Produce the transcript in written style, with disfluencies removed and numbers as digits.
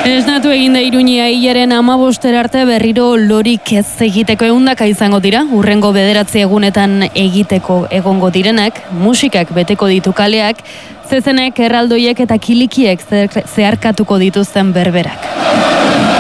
Esnatu eginda Iruña hilaren 15 arte berriro lorik ez egiteko ehundaka izango dira, hurrengo 9 egunetan egiteko egongo direnak, musikak beteko ditu kaleak, zezenek, erraldoiek eta kilikiek zeharkatuko dituzten berberak.